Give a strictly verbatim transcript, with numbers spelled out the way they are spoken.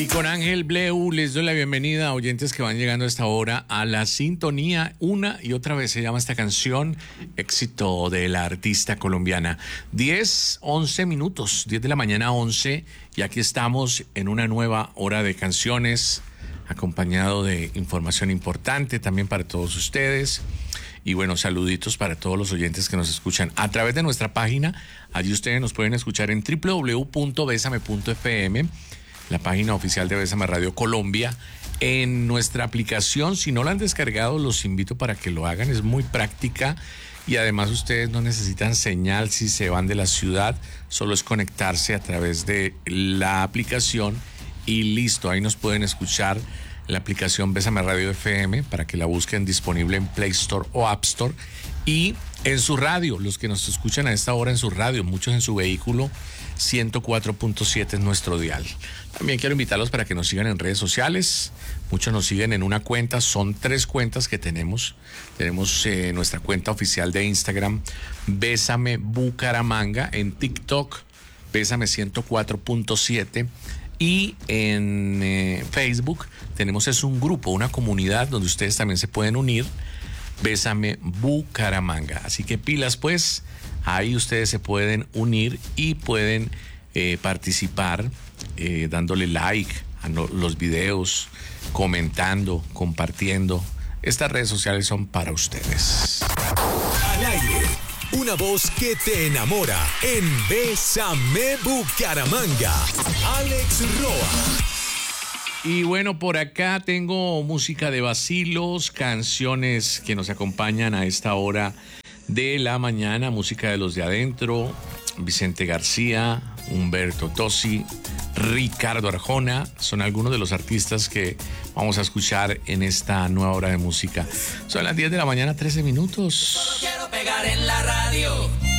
Y con Ángel Bleu les doy la bienvenida a oyentes que van llegando a esta hora a la sintonía. Una y otra vez se llama esta canción, éxito de la artista colombiana. diez, once minutos, diez de la mañana, once, y aquí estamos en una nueva hora de canciones, acompañado de información importante también para todos ustedes. Y bueno, saluditos para todos los oyentes que nos escuchan a través de nuestra página. Allí ustedes nos pueden escuchar en doble u doble u doble u punto besame punto efe eme, la página oficial de Bésame Radio Colombia. En nuestra aplicación, si no la han descargado, los invito para que lo hagan, es muy práctica y además ustedes no necesitan señal si se van de la ciudad, solo es conectarse a través de la aplicación y listo, ahí nos pueden escuchar. La aplicación Bésame Radio F M para que la busquen, disponible en Play Store o App Store, y en su radio, los que nos escuchan a esta hora en su radio, muchos en su vehículo, ciento cuatro punto siete es nuestro dial. También quiero invitarlos para que nos sigan en redes sociales. Muchos nos siguen en una cuenta, son tres cuentas que tenemos. Tenemos eh, nuestra cuenta oficial de Instagram, Bésame Bucaramanga, en TikTok, Bésame ciento cuatro punto siete, y en eh, Facebook tenemos es un grupo, una comunidad donde ustedes también se pueden unir, Bésame Bucaramanga. Así que pilas pues, ahí ustedes se pueden unir y pueden eh, participar eh, dándole like a no, los videos, comentando, compartiendo. Estas redes sociales son para ustedes. Al aire, una voz que te enamora en Bésame Bucaramanga. Alex Roa. Y bueno, por acá tengo música de vacilos, canciones que nos acompañan a esta hora de la mañana, música de los de adentro, Vicente García, Humberto Tosi, Ricardo Arjona, son algunos de los artistas que vamos a escuchar en esta nueva hora de música. Son las diez de la mañana, trece minutos. Solo quiero pegar en la radio.